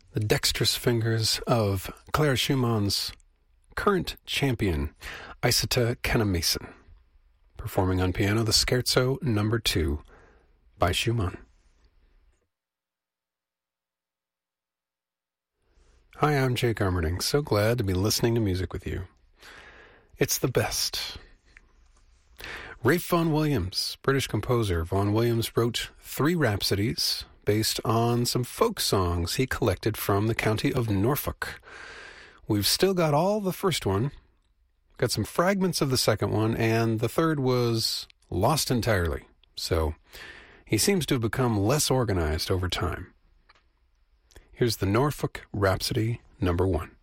the dexterous fingers of Clara Schumann's current champion, Isata Kenna-Mason, performing on piano the Scherzo No. 2 by Schumann. Hi, I'm Jake Armerding. So glad to be listening to music with you. It's the best. Ralph Vaughan Williams, British composer. Vaughan Williams wrote 3 rhapsodies based on some folk songs he collected from the county of Norfolk. We've still got all the first one, got some fragments of the second one, and the third was lost entirely. So he seems to have become less organized over time. Here's the Norfolk Rhapsody No. 1.